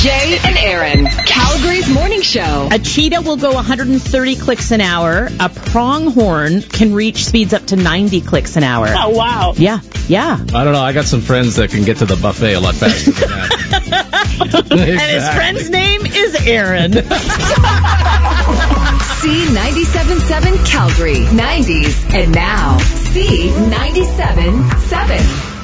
Jay and Aaron, Calgary's morning show. A cheetah will go 130 clicks an hour. A pronghorn can reach speeds up to 90 clicks an hour. Oh, wow. Yeah. I don't know. I got some friends that can get to the buffet a lot faster than that. Exactly. And his friend's name is Aaron. C97.7 Calgary, 90s, and now C97.7.